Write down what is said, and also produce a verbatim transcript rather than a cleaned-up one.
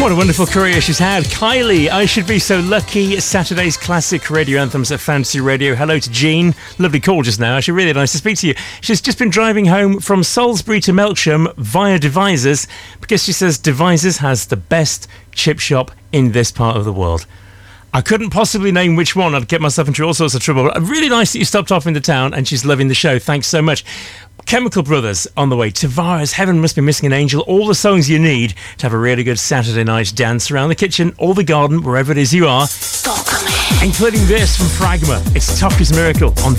What a wonderful career she's had. Kylie, I Should Be So Lucky, Saturday's classic radio anthems at Fantasy Radio. Hello to Jean. Lovely call just now. Actually, really nice to speak to you. She's just been driving home from Salisbury to Melksham via Devizes because she says Devizes has the best chip shop in this part of the world. I couldn't possibly name which one. I'd get myself into all sorts of trouble. But really nice that you stopped off in the town and she's loving the show. Thanks so much. Chemical Brothers on the way. Tavares, Heaven Must Be Missing an Angel. All the songs you need to have a really good Saturday night dance around the kitchen or the garden, wherever it is you are. Including this from Fragma. It's Tough as Miracle on